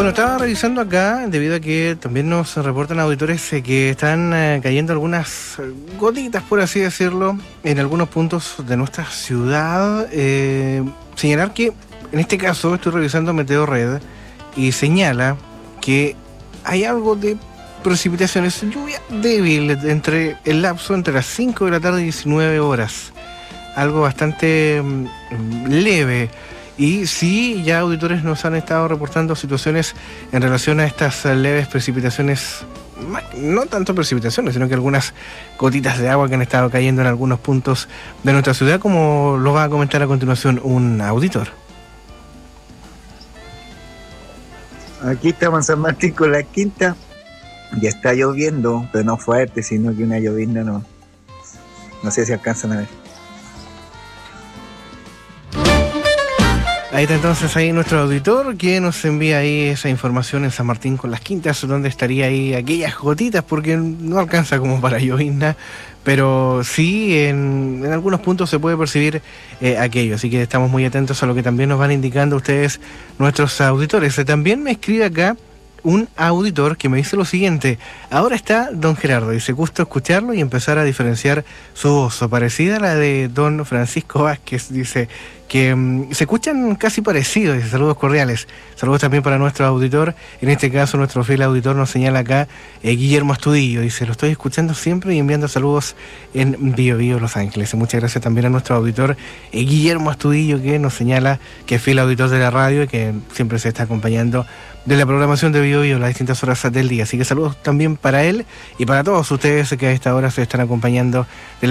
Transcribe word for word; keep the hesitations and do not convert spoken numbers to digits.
Bueno, estaba revisando acá, debido a que también nos reportan auditores eh, que están eh, cayendo algunas gotitas, por así decirlo, en algunos puntos de nuestra ciudad. Eh, señalar que, en este caso, estoy revisando Meteorred y señala que hay algo de precipitaciones, lluvia débil entre el lapso entre las cinco de la tarde y diecinueve horas. Algo bastante mm, leve. Y sí, ya auditores nos han estado reportando situaciones en relación a estas leves precipitaciones, no tanto precipitaciones, sino que algunas gotitas de agua que han estado cayendo en algunos puntos de nuestra ciudad, como lo va a comentar a continuación un auditor. Aquí estamos en San Martín con la Quinta, ya está lloviendo, pero no fuerte, sino que una llovizna no, no sé si alcanzan a ver. Ahí está entonces ahí nuestro auditor que nos envía ahí esa información en San Martín con las Quintas, donde estaría ahí aquellas gotitas, porque no alcanza como para llovizna, pero sí en, en algunos puntos se puede percibir eh, aquello, así que estamos muy atentos a lo que también nos van indicando ustedes, nuestros auditores. También me escribe acá un auditor que me dice lo siguiente: ahora está don Gerardo, dice, gusto escucharlo y empezar a diferenciar su voz, parecida a la de don Francisco Vázquez, dice que um, se escuchan casi parecidos, dice, saludos cordiales, saludos también para nuestro auditor, en este caso nuestro fiel auditor nos señala acá, eh, Guillermo Astudillo, dice, lo estoy escuchando siempre y enviando saludos en Bio Bio Los Ángeles. Muchas gracias también a nuestro auditor eh, Guillermo Astudillo, que nos señala que es fiel auditor de la radio y que siempre se está acompañando de la programación de Bio Bio las distintas horas del día. Así que saludos también para él y para todos ustedes que a esta hora se están acompañando de la